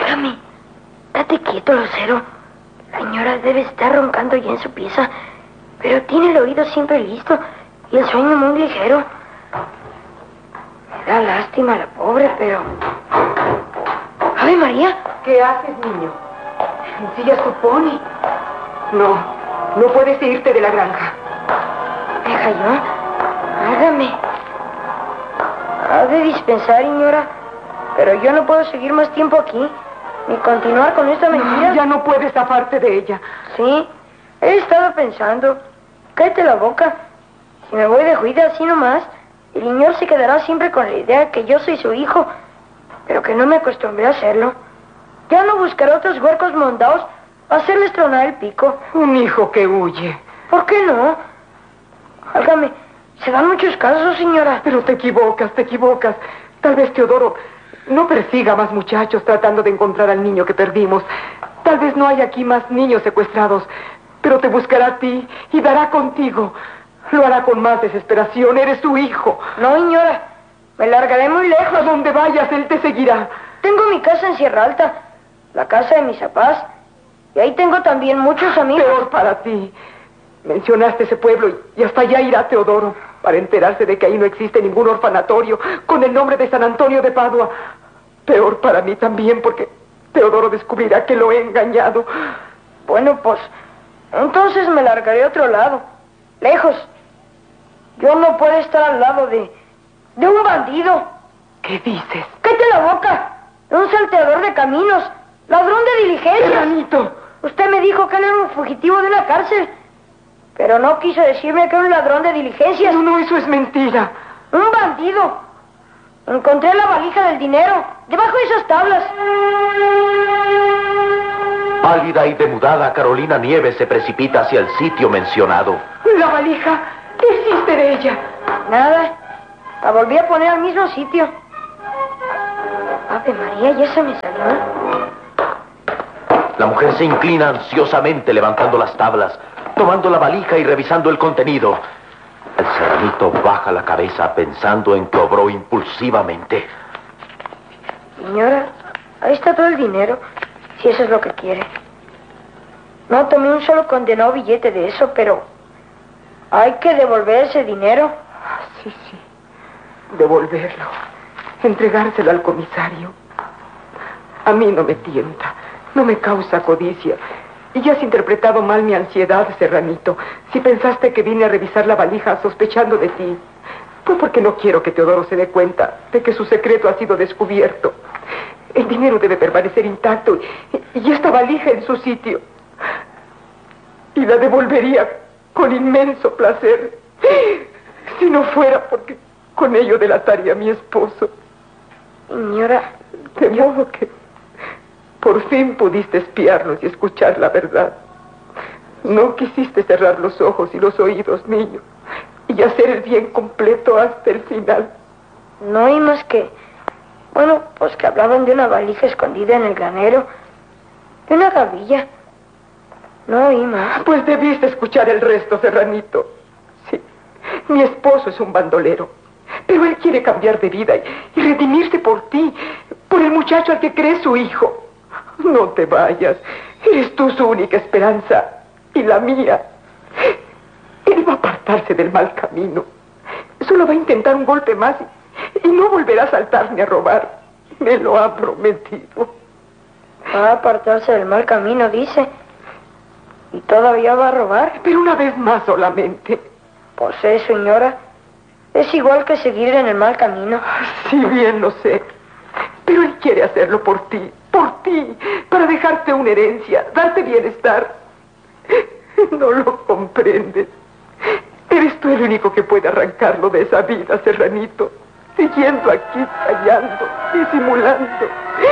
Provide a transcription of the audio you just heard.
Válgame. Date quieto, Lucero. La señora debe estar roncando ya en su pieza, pero tiene el oído siempre listo y el sueño muy ligero. Me da lástima la pobre, pero... ¡Ave María! ¿Qué haces, niño? ¿Ensillas tu pony? No puedes irte de la granja. ¿Deja yo? Hágame. Ha de dispensar, señora, pero yo no puedo seguir más tiempo aquí, ni continuar con esta mentira. Ya no puedes zafarte de ella. Sí, he estado pensando. Cállate la boca. Si me voy de juida así nomás, el señor se quedará siempre con la idea que yo soy su hijo, pero que no me acostumbré a hacerlo. Ya no buscaré otros huercos mondados a hacerles tronar el pico. Un hijo que huye. ¿Por qué no? Válgame, se dan muchos casos, señora. Pero te equivocas. Tal vez Teodoro no persiga más muchachos tratando de encontrar al niño que perdimos. Tal vez no haya aquí más niños secuestrados, pero te buscará a ti y dará contigo. Lo hará con más desesperación. Eres su hijo. No, señora. Me largaré muy lejos. A donde vayas, él te seguirá. Tengo mi casa en Sierra Alta, la casa de mis papás, y ahí tengo también muchos amigos. Peor para ti. Mencionaste ese pueblo y hasta allá irá Teodoro para enterarse de que ahí no existe ningún orfanatorio con el nombre de San Antonio de Padua. Peor para mí también, porque Teodoro descubrirá que lo he engañado. Bueno, pues, entonces me largaré a otro lado, lejos. Yo no puedo estar al lado de un bandido. ¿Qué dices? ¡Cállate la boca! Un salteador de caminos, ladrón de diligencias. ¡Hermanito! Usted me dijo que él era un fugitivo de una cárcel, pero no quiso decirme que era un ladrón de diligencias. No, eso es mentira. Un bandido. Encontré la valija del dinero debajo de esas tablas. Pálida y demudada, Carolina Nieves se precipita hacia el sitio mencionado. La valija. ¿Qué hiciste de ella? Nada. La volví a poner al mismo sitio. Ave María, ya se me salió. La mujer se inclina ansiosamente levantando las tablas, tomando la valija y revisando el contenido. El serranito baja la cabeza pensando en que obró impulsivamente. Señora, ahí está todo el dinero, si eso es lo que quiere. No tomé un solo condenado billete de eso, pero hay que devolver ese dinero. Sí. Devolverlo. Entregárselo al comisario. A mí no me tienta, no me causa codicia. Y ya has interpretado mal mi ansiedad, Serranito. Si pensaste que vine a revisar la valija sospechando de ti, fue porque no quiero que Teodoro se dé cuenta de que su secreto ha sido descubierto. El dinero debe permanecer intacto y esta valija en su sitio. Y la devolvería con inmenso placer, si no fuera porque con ello delataría a mi esposo. Señora, de modo que por fin pudiste espiarnos y escuchar la verdad. No quisiste cerrar los ojos y los oídos, niño, y hacer el bien completo hasta el final. No oí más que... Bueno, pues que hablaban de una valija escondida en el granero, de una gavilla. No oí más. Pues debiste escuchar el resto, Serranito. Sí, mi esposo es un bandolero, pero él quiere cambiar de vida y redimirse por ti, por el muchacho al que crees su hijo. No te vayas. Eres tú su única esperanza y la mía. Él va a apartarse del mal camino. Solo va a intentar un golpe más y no volverá a saltar ni a robar. Me lo ha prometido. Va a apartarse del mal camino, dice. ¿Y todavía va a robar? Pero una vez más solamente. Pues señora. Es igual que seguir en el mal camino. Sí, bien lo sé. Pero él quiere hacerlo por ti, para dejarte una herencia, darte bienestar. No lo comprendes. Eres tú el único que puede arrancarlo de esa vida, Serranito. Siguiendo aquí, callando, disimulando.